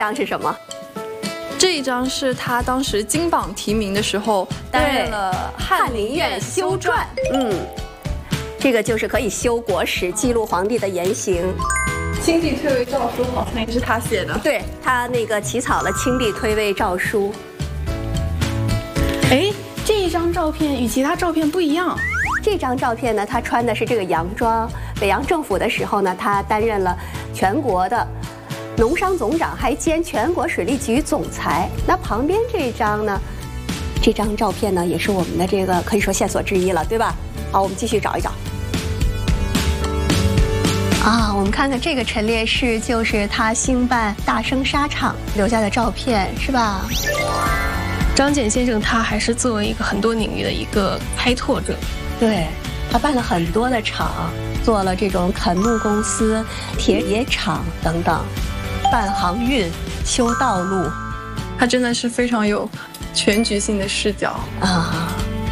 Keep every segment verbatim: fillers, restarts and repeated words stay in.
这张是什么？ 这一张是他当时金榜题名的时候担任了翰林院修撰。 嗯，这个就是可以修国史、记录皇帝的言行。 清帝退位诏书好像也是他写的。 对，他那个起草了清帝退位诏书。 哎，这一张照片与其他照片不一样。 这张照片呢，他穿的是这个洋装。北洋政府的时候呢，他担任了全国的农商总长，还兼全国水利局总裁。那旁边这张呢，这张照片呢，也是我们的这个可以说线索之一了，对吧？好，我们继续找一找。啊，我们看看这个陈列室，就是他兴办大生纱厂留下的照片，是吧？ 张謇先生他还是作为一个很多领域的一个开拓者， 对，他办了很多的厂，做了这种垦牧公司、铁冶厂等等，办航运、修道路， 他真的是非常有全局性的视角啊。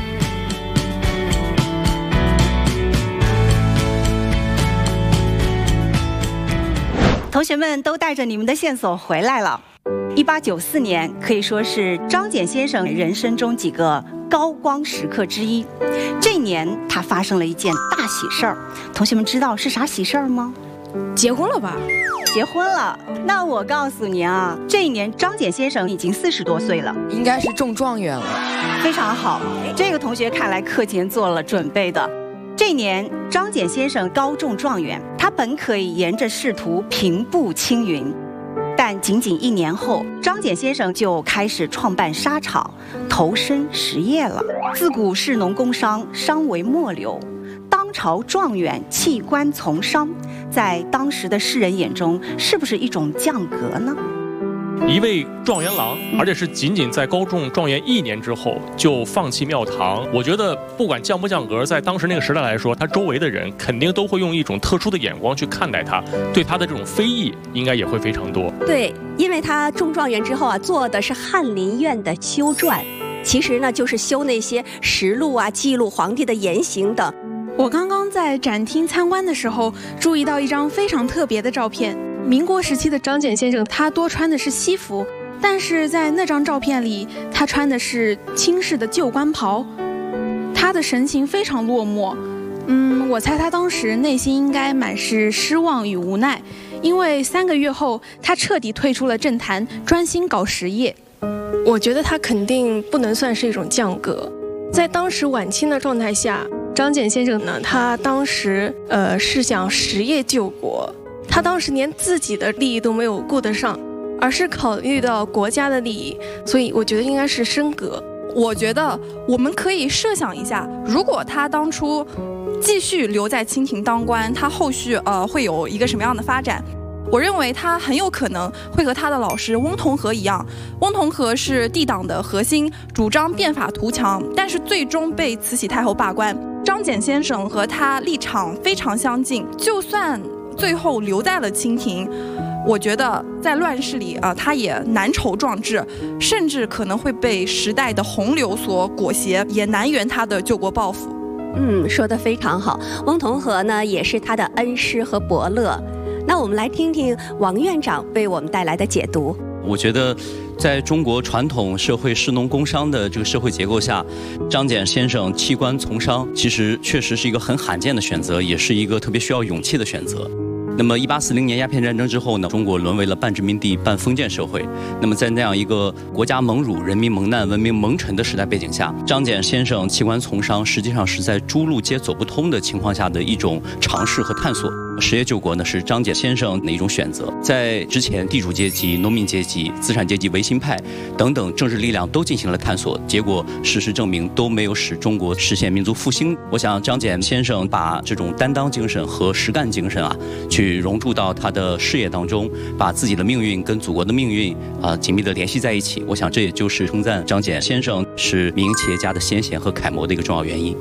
同学们都带着你们的线索回来了。一八九四年可以说是张謇先生人生中几个高光时刻之一。这一年他发生了一件大喜事儿，同学们知道是啥喜事儿吗？ 结婚了吧？ 结婚了。那我告诉你啊，这一年张謇先生已经四十多岁了， 应该是中状元了。 非常好，这个同学看来课前做了准备的。这年张謇先生高中状元，他本可以沿着仕途平步青云，但仅仅一年后，张謇先生就开始创办纱厂，投身实业了。自古士农工商，商为末流，当朝状元弃官从商，在当时的士人眼中，是不是一种降格呢？ 一位状元郎，而且是仅仅在高中状元一年之后就放弃庙堂。我觉得不管降不降格，在当时那个时代来说，他周围的人肯定都会用一种特殊的眼光去看待他，对他的这种非议应该也会非常多。 对，因为他中状元之后啊，做的是翰林院的修撰，其实呢就是修那些实录啊，记录皇帝的言行等。 我刚刚在展厅参观的时候，注意到一张非常特别的照片。民国时期的张謇先生，他多穿的是西服，但是在那张照片里，他穿的是清式的旧官袍，他的神情非常落寞。嗯，我猜他当时内心应该满是失望与无奈，因为三个月后，他彻底退出了政坛，专心搞实业。我觉得他肯定不能算是一种降格，在当时晚清的状态下，张謇先生呢，他当时呃是想实业救国。他当时连自己的利益都没有顾得上，而是考虑到国家的利益，所以我觉得应该是升格。 我觉得我们可以设想一下，如果他当初继续留在清廷当官，他后续呃会有一个什么样的发展？我认为他很有可能会和他的老师翁同龢一样，翁同龢是帝党的核心，主张变法图强，但是最终被慈禧太后罢官。张謇先生和他立场非常相近，就算最后留在了清廷，我觉得在乱世里啊、呃，他也难筹壮志，甚至可能会被时代的洪流所裹挟，也难圆他的救国抱负。 嗯，说得非常好。翁同龢呢，也是他的恩师和伯乐。那我们来听听王院长为我们带来的解读。 我觉得在中国传统社会士农工商的这个社会结构下，张謇先生弃官从商，其实确实是一个很罕见的选择，也是一个特别需要勇气的选择。那么一八四零年鸦片战争之后呢，中国沦为了半殖民地半封建社会。那么在那样一个国家蒙辱、人民蒙难、文明蒙尘的时代背景下，张謇先生弃官从商，实际上是在诸路皆走不通的情况下的一种尝试和探索。实业救国呢，是张謇先生的一种选择。在之前，地主阶级、农民阶级、资产阶级、维新派等等政治力量都进行了探索，结果事实证明都没有使中国实现民族复兴。我想张謇先生把这种担当精神和实干精神啊，去融入到他的事业当中，把自己的命运跟祖国的命运啊、呃、紧密的联系在一起。我想这也就是称赞张謇先生是民营企业家的先贤和楷模的一个重要原因。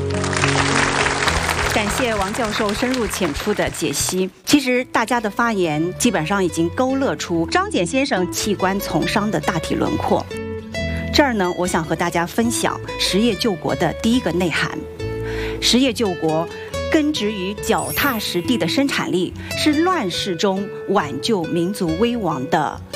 感谢王教授深入浅出的解析。其实大家的发言基本上已经勾勒出张謇先生弃官从商的大体轮廓。这儿呢，我想和大家分享实业救国的第一个内涵。实业救国根植于脚踏实地的生产力，是乱世中挽救民族危亡的